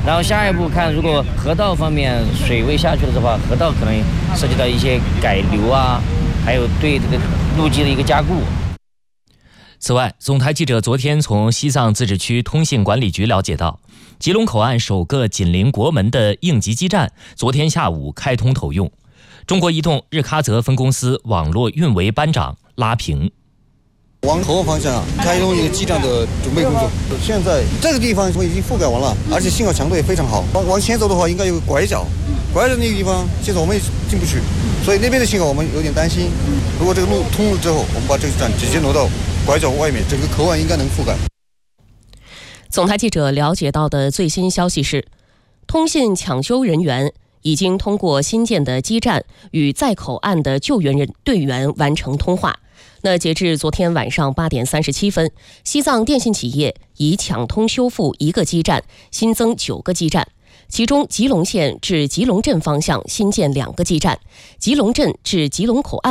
然后下一步看，如果河道方面水位下去了的话，河道可能涉及到一些改流啊，还有对这个路基的一个加固。 此外，总台记者昨天从西藏自治区通信管理局了解到，吉隆口岸首个紧邻国门的应急基站昨天下午开通投用。中国移动日喀则分公司网络运维班长拉平。 往口岸方向开通一个基站的准备工作，现在这个地方已经覆盖完了，而且信号强度也非常好。往前走的话，应该有个拐角，拐角那个地方现在我们也进不去，所以那边的信号我们有点担心。如果这个路通了之后，我们把这个站直接挪到拐角外面，整个口岸应该能覆盖。 总台记者了解到的最新消息是，通信抢修人员已经通过新建的基站与在口岸的救援队员完成通话。那截至昨天晚上8点37分，西藏电信企业已抢通修复1个基站，新增9个基站，其中吉隆县至吉隆镇方向新建2个基站，吉隆镇至吉隆口岸